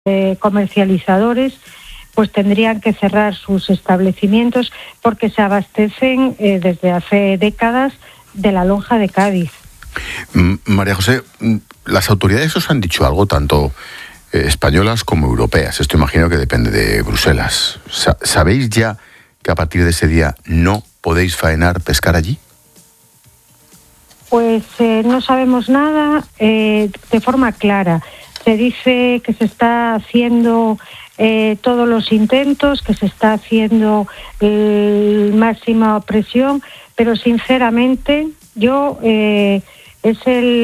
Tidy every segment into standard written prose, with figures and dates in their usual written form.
comercializadores pues tendrían que cerrar sus establecimientos porque se abastecen desde hace décadas de la lonja de Cádiz. María José, ¿las autoridades os han dicho algo, tanto españolas como europeas? Esto imagino que depende de Bruselas. ¿Sabéis ya que a partir de ese día no podéis faenar, pescar allí? Pues no sabemos nada de forma clara. Se dice que se está haciendo todos los intentos, que se está haciendo máxima presión, pero sinceramente yo es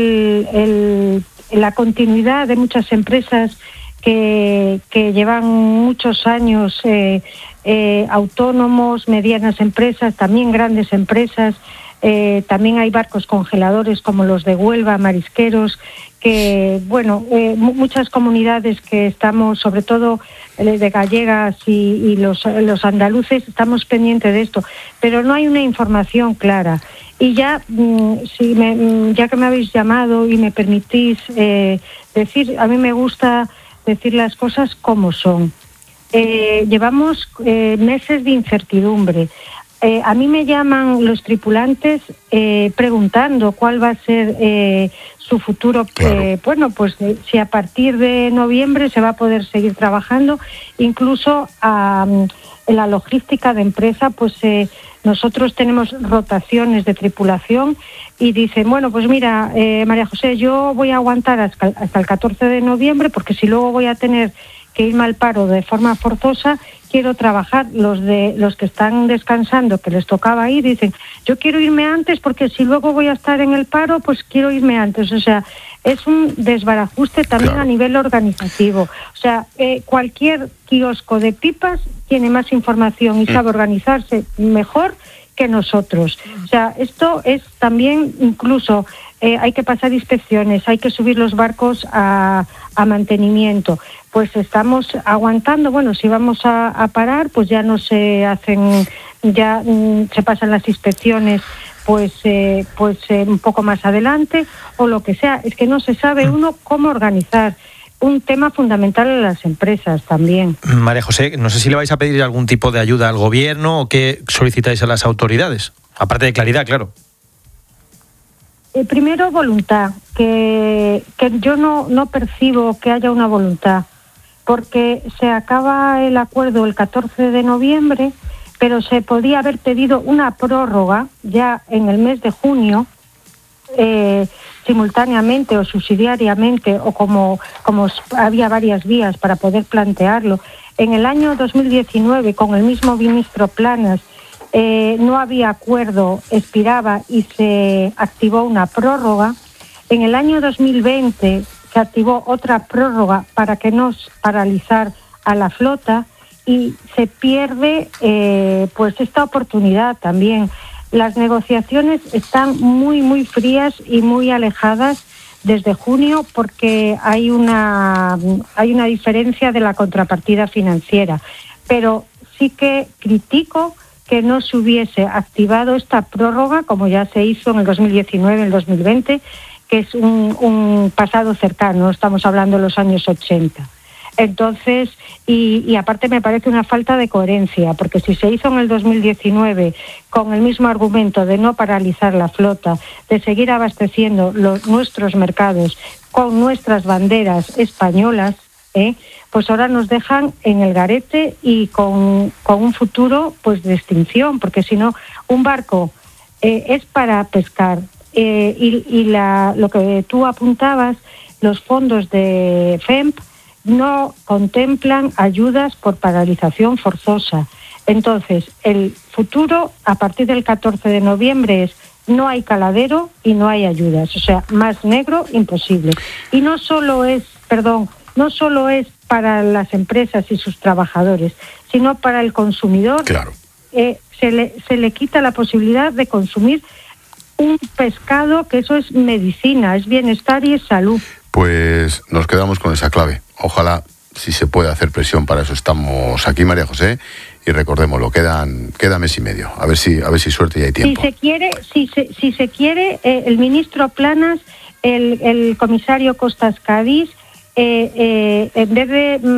la continuidad de muchas empresas que llevan muchos años, autónomos, medianas empresas, también grandes empresas. También hay barcos congeladores como los de Huelva, marisqueros, que muchas comunidades que estamos, sobre todo de gallegas y los andaluces, estamos pendientes de esto, pero no hay una información clara. Y ya, ya que me habéis llamado y me permitís decir, a mí me gusta decir las cosas como son. Llevamos meses de incertidumbre. A mí me llaman los tripulantes preguntando cuál va a ser su futuro. Claro. Si a partir de noviembre se va a poder seguir trabajando, incluso en la logística de empresa, nosotros tenemos rotaciones de tripulación y dicen, María José, yo voy a aguantar hasta el 14 de noviembre porque si luego voy a tener que irme al paro de forma forzosa, quiero trabajar. Los que están descansando, que les tocaba ir, dicen, yo quiero irme antes porque si luego voy a estar en el paro, pues quiero irme antes. O sea, es un desbarajuste también, claro, a nivel organizativo. O sea, cualquier kiosco de pipas tiene más información y sabe organizarse mejor que nosotros. O sea, esto es también incluso... hay que pasar inspecciones, hay que subir los barcos a mantenimiento. Pues estamos aguantando. Bueno, si vamos a parar, pues ya no se hacen, ya se pasan las inspecciones un poco más adelante o lo que sea. Es que no se sabe uno cómo organizar. Un tema fundamental en las empresas también. María José, no sé si le vais a pedir algún tipo de ayuda al gobierno o qué solicitáis a las autoridades, aparte de claridad, claro. Primero, voluntad, que yo no percibo que haya una voluntad, porque se acaba el acuerdo el 14 de noviembre, pero se podía haber pedido una prórroga ya en el mes de junio, simultáneamente o subsidiariamente, o como había varias vías para poder plantearlo. En el año 2019, con el mismo ministro Planas, no había acuerdo, expiraba y se activó una prórroga. En el año 2020 se activó otra prórroga para que no paralizar a la flota y se pierde esta oportunidad también. Las negociaciones están muy, muy frías y muy alejadas desde junio porque hay una diferencia de la contrapartida financiera. Pero sí que critico que no se hubiese activado esta prórroga, como ya se hizo en el 2019, en el 2020, que es un pasado cercano, no estamos hablando de los años 80. Entonces, y aparte me parece una falta de coherencia, porque si se hizo en el 2019 con el mismo argumento de no paralizar la flota, de seguir abasteciendo nuestros mercados con nuestras banderas españolas, pues ahora nos dejan en el garete y con un futuro de extinción, porque si no, un barco es para pescar lo que tú apuntabas, los fondos de FEMP no contemplan ayudas por paralización forzosa. Entonces, el futuro a partir del 14 de noviembre es no hay caladero y no hay ayudas, o sea, más negro imposible. Y no solo es para las empresas y sus trabajadores, sino para el consumidor. Claro. Se le quita la posibilidad de consumir un pescado, que eso es medicina, es bienestar y es salud. Pues nos quedamos con esa clave. Ojalá, si se puede hacer presión, para eso estamos aquí, María José, y recordémoslo, queda mes y medio, a ver si suerte y hay tiempo. Si se quiere, el ministro Planas, el comisario Costas Cádiz, en vez de